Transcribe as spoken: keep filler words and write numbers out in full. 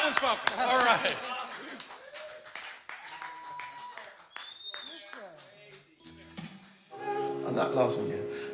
townsfolk. All right. And that last one, yeah.